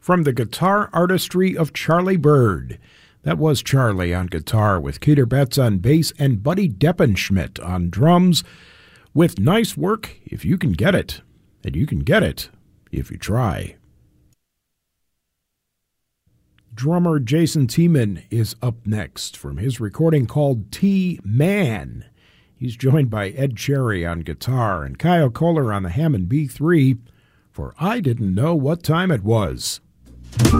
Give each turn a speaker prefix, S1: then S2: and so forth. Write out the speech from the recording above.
S1: from the guitar artistry of Charlie Byrd. That was Charlie on guitar, with Keter Betts on bass and Buddy Deppenschmidt on drums, with Nice Work If You Can Get It. And you can get it if you try. Drummer Jason Tiemann is up next from his recording called T-Man. He's joined by Ed Cherry on guitar and Kyle Kohler on the Hammond B3 for I Didn't Know What Time It Was.